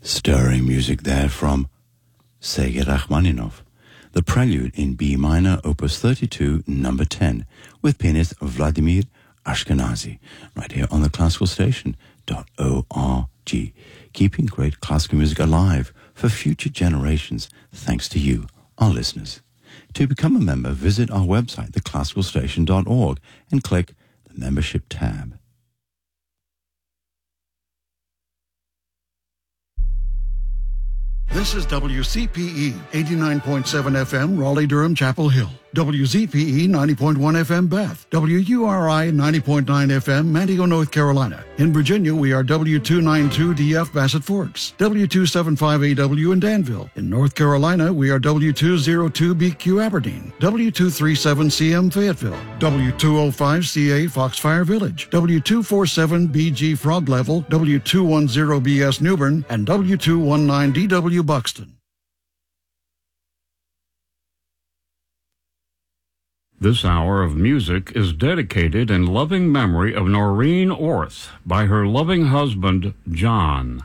Stirring music there from Sergei Rachmaninoff. The Prelude in B minor, opus 32, number 10, with pianist Vladimir Ashkenazy, right here on the Classical Station.org, keeping great classical music alive for future generations, thanks to you, our listeners. To become a member, visit our website, theclassicalstation.org, and click the membership tab. This is WCPE 89.7 FM, Raleigh-Durham, Chapel Hill. WZPE 90.1 FM, Beth. WURI 90.9 FM, Manteo, North Carolina. In Virginia, we are W292DF, Bassett Forks. W275AW in Danville. In North Carolina, we are W202BQ, Aberdeen. W237CM, Fayetteville. W205CA, Foxfire Village. W247BG, Frog Level. W210BS, Newbern. And W219DW, Buxton. This hour of music is dedicated in loving memory of Noreen Orth by her loving husband, John.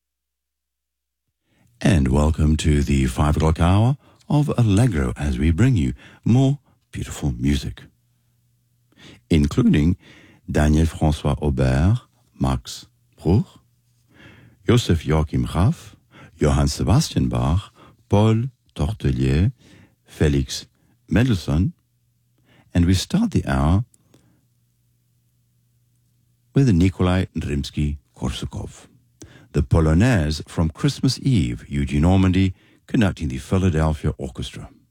And welcome to the 5 o'clock hour of Allegro as we bring you more beautiful music, including Daniel François Aubert, Max Bruch, Joseph Joachim Raff, Johann Sebastian Bach, Paul Tortelier, Felix Mendelssohn, and we start the hour with Nikolai Rimsky-Korsakov, the Polonaise from Christmas Eve, Eugene Ormandy conducting the Philadelphia Orchestra.